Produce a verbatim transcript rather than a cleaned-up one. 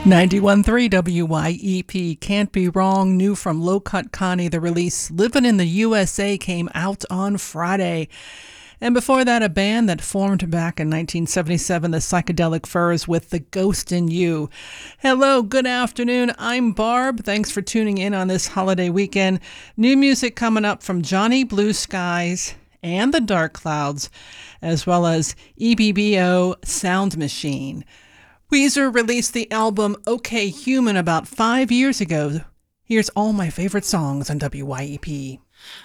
ninety-one point three W Y E P, Can't Be Wrong, new from Low Cut Connie. The release Livin' in the U S A came out on Friday. And before that, a band that formed back in nineteen seventy-seven, the Psychedelic Furs, with The Ghost in You. Hello, good afternoon. I'm Barb. Thanks for tuning in on this holiday weekend. New music coming up from Johnny Blue Skies and the Dark Clouds, as well as E B B O Sound Machine. Weezer released the album OK Human about five years ago. Here's all my favorite songs on W Y E P.